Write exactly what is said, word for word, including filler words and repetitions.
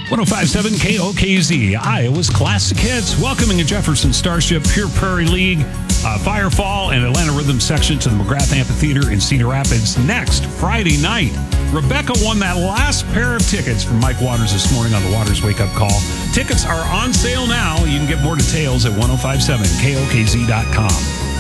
one oh five point seven K O K Z, Iowa's classic hits, welcoming a Jefferson Starship, Pure Prairie League, uh, Firefall, and Atlanta Rhythm section to the McGrath Amphitheater in Cedar Rapids next Friday night. Rebecca won that last pair of tickets from Mike Waters this morning on the Waters Wake Up Call. Tickets are on sale now. You can get more details at ten fifty-seven K O K Z dot com.